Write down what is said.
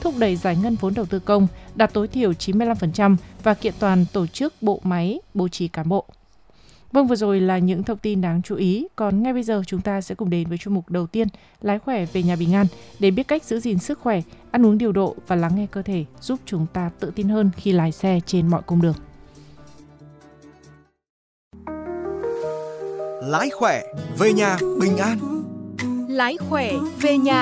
thúc đẩy giải ngân vốn đầu tư công đạt tối thiểu 95% và kiện toàn tổ chức bộ máy, bố trí cán bộ. Vâng, vừa rồi là những thông tin đáng chú ý. Còn ngay bây giờ chúng ta sẽ cùng đến với chuyên mục đầu tiên, lái khỏe về nhà bình an, để biết cách giữ gìn sức khỏe, ăn uống điều độ và lắng nghe cơ thể, giúp chúng ta tự tin hơn khi lái xe trên mọi cung đường. Lái khỏe về nhà bình an. Lái khỏe về nhà